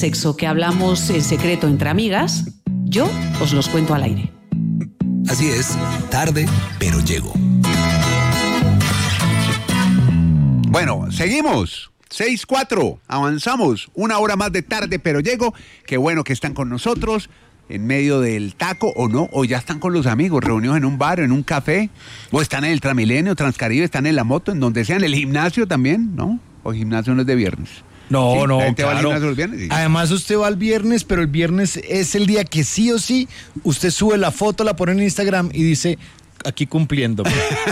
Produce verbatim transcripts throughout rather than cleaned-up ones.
sexo que hablamos en secreto entre amigas, yo os los cuento al aire. Así es, tarde, pero llego. Bueno, seguimos. seis cuatro, avanzamos. Una hora más de tarde, pero llego. Qué bueno que están con nosotros en medio del taco, o no, o ya están con los amigos, reunidos en un bar, en un café, o están en el Transmilenio, Transcaribe, están en la moto, en donde sea, en el gimnasio también, ¿no? O el gimnasio no es de viernes. No, ¿Sí? no, ¿La gente va al claro. gimnasio los viernes? Sí. Además usted va el viernes, pero el viernes es el día que sí o sí usted sube la foto, la pone en Instagram y dice, aquí cumpliendo.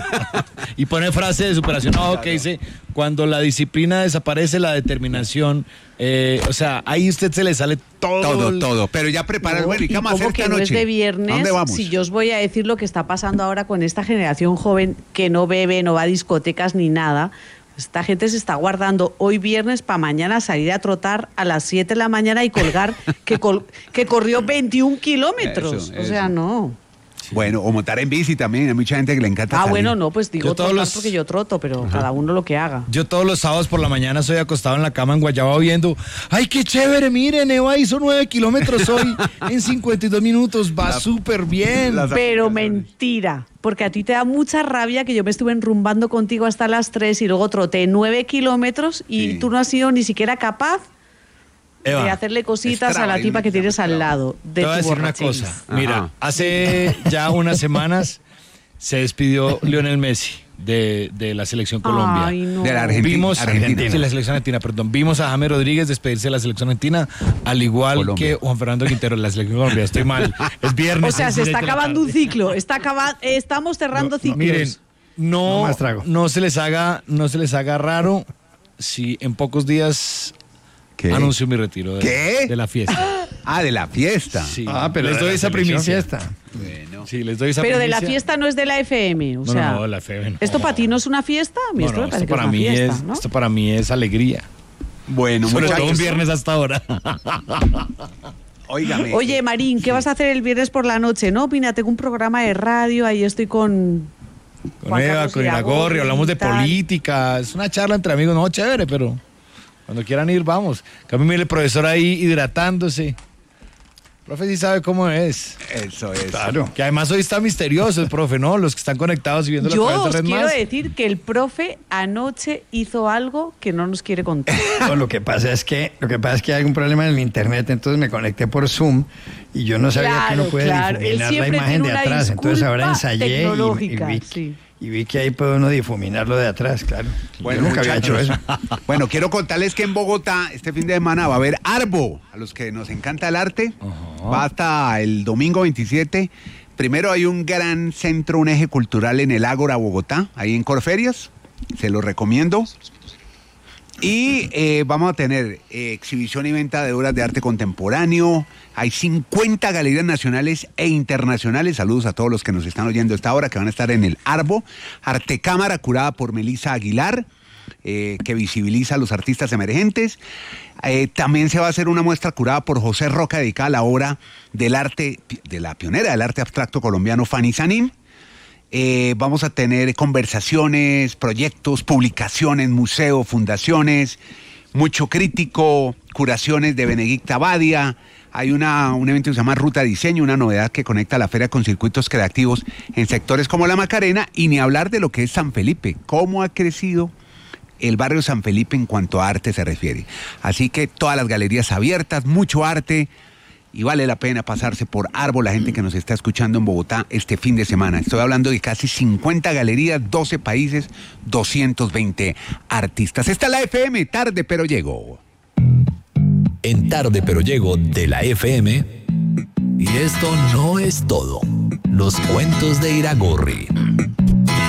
Y pone frase de superación, no, que dice, cuando la disciplina desaparece, la determinación, eh, o sea, ahí usted se le sale todo. Todo, el... todo, pero ya preparar, No, bueno, ¿y qué vamos a hacer como que esta no noche? es de ¿A viernes, dónde vamos? si yo os voy a decir lo que está pasando ahora con esta generación joven que no bebe, no va a discotecas ni nada. Esta gente se está guardando hoy viernes para mañana salir a trotar a las siete de la mañana y colgar que, col- que corrió veintiún kilómetros. Eso, o sea, eso. no. Bueno, o montar en bici también, hay mucha gente que le encanta Ah, salir. bueno, no, pues digo Yo todos trotar los- porque yo troto, pero cada uno lo que haga. Yo todos los sábados por la mañana soy acostado en la cama en Guayaba viendo, ay, qué chévere, miren, Eva hizo nueve kilómetros hoy en cincuenta y dos minutos, va súper bien. las- Pero mentira, porque a ti te da mucha rabia que yo me estuve enrumbando contigo hasta las tres y luego troté nueve kilómetros y Sí. tú no has sido ni siquiera capaz Eva, de hacerle cositas Estraba, a la hay tipa un que tienes al estraba. lado de Te voy a tu decir una borrachera. cosa. Mira, Ajá. hace ya unas semanas se despidió Lionel Messi de, de la selección Colombia. Ay, no. De la Argentina. Vimos Argentina. sí, la selección argentina, perdón. Vimos a James Rodríguez despedirse de la selección argentina, al igual Colombia. que Juan Fernando Quintero de la selección Colombia. Estoy mal. Es viernes. O sea, es se seis está de la acabando un tarde. ciclo, está acaba- estamos cerrando ciclos. Miren, no, No más trago. no se les haga, no se les haga raro si en pocos días ¿Qué? anuncio mi retiro de, ¿Qué? de la fiesta. Ah, de la fiesta. Sí. Ah, pero les doy de la esa selección primicia. fiesta. Bueno. Sí, les doy esa Pero de la primicia. fiesta no es de la F M, o No, sea, no, la F M no. ¿esto para ti no es una fiesta? A mí No, esto no, me parece esto que para es una mí fiesta, es, ¿no? esto para mí es alegría. Bueno, Sobre todo un muchachos, viernes hasta ahora. óigame. Oye, Marín, ¿qué vas a hacer el viernes por la noche? No, mira, tengo un programa de radio, ahí estoy con... Con Juan Eva, Carlos con Iragorri, Iragorri, hablamos de tal. política. Es una charla entre amigos, no, chévere, pero cuando quieran ir, vamos. Que a mí mire el profesor ahí hidratándose. Profe sí sabe cómo es. Eso es. Claro. Que además hoy está misterioso el profe, ¿no? Los que están conectados y viendo la Yo través de os Red quiero Más. decir que el profe anoche hizo algo que no nos quiere contar. No, lo que pasa es que lo que pasa es que hay un problema en el internet, entonces me conecté por Zoom y yo no sabía que Claro, uno puede claro. Él difuminar la siempre imagen tiene de una atrás, entonces ahora disculpa ensayé y- y, tecnológica, vi, sí. y vi que ahí puede uno difuminarlo de atrás, claro. Bueno, yo nunca había hecho muchachos. eso. Bueno, quiero contarles que en Bogotá este fin de semana va a haber Arbo, a los que nos encanta el arte. Va hasta el domingo veintisiete. Primero hay un gran centro, un eje cultural en el Ágora, Bogotá, ahí en Corferias. Se lo recomiendo. Y eh, vamos a tener eh, exhibición y venta de obras de arte contemporáneo. Hay cincuenta galerías nacionales e internacionales. Saludos a todos los que nos están oyendo a esta hora, que van a estar en el Arbo. Artecámara, curada por Melissa Aguilar, eh, que visibiliza a los artistas emergentes. Eh, también se va a hacer una muestra curada por José Roca, dedicada a la obra del arte, de la pionera del arte abstracto colombiano, Fanny Sanín. Eh, vamos a tener conversaciones, proyectos, publicaciones, museos, fundaciones, mucho crítico, curaciones de Benedicta Badia. Hay una, un evento que se llama Ruta Diseño, una novedad que conecta la feria con circuitos creativos en sectores como la Macarena, y ni hablar de lo que es San Felipe, cómo ha crecido el barrio San Felipe en cuanto a arte se refiere. Así que todas las galerías abiertas, mucho arte, y vale la pena pasarse por Arbo, la gente que nos está escuchando en Bogotá este fin de semana. Estoy hablando de casi cincuenta galerías, doce países, doscientos veinte artistas. Esta es la F M, tarde pero llego. En Tarde pero llego de la F M. Y esto no es todo. Los cuentos de Iragorri.